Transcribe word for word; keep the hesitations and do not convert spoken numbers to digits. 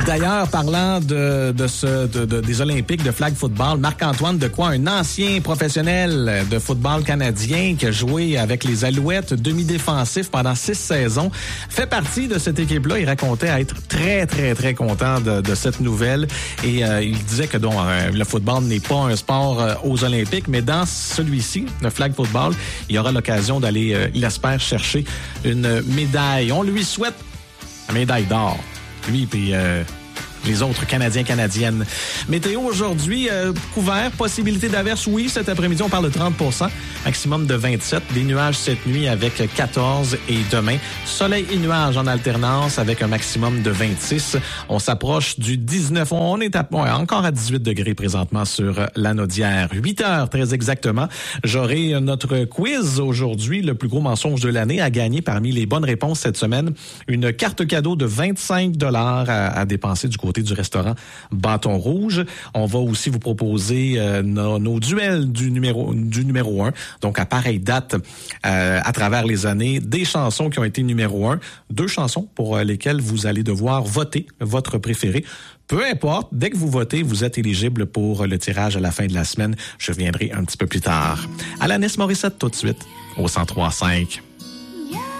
D'ailleurs, parlant de, de ce, de, de, des Olympiques de flag football, Marc-Antoine Dequoy, un ancien professionnel de football canadien qui a joué avec les Alouettes demi-défensif pendant six saisons, fait partie de cette équipe-là. Il racontait être très, très, très content de, de cette nouvelle et euh, il disait que donc, euh, le football n'est pas un sport euh, aux Olympiques, mais dans celui-ci, le flag football, il aura l'occasion d'aller, euh, il espère, chercher une médaille. On lui souhaite la médaille d'or. Lui, puis euh, les autres Canadiens, Canadiennes. Météo aujourd'hui, euh, couvert, possibilité d'averse, oui, cet après-midi, on parle de trente pour cent, maximum de vingt-sept, des nuages cette nuit avec quatorze et demain, soleil et nuages en alternance avec un maximum de vingt-six. On s'approche du dix-neuf, on est à, ouais, encore à dix-huit degrés présentement sur Lanaudière. huit heures, très exactement, j'aurai notre quiz aujourd'hui, le plus gros mensonge de l'année, à gagner parmi les bonnes réponses cette semaine, une carte cadeau de vingt-cinq dollars à, à dépenser du côté du restaurant Bâton Rouge. On va aussi vous proposer euh, nos, nos duels du numéro du numéro un. Donc, à pareille date, euh, à travers les années, des chansons qui ont été numéro un. Deux chansons pour lesquelles vous allez devoir voter votre préféré. Peu importe, dès que vous votez, vous êtes éligible pour le tirage à la fin de la semaine. Je reviendrai un petit peu plus tard. Alanis Morissette tout de suite au cent trois cinq.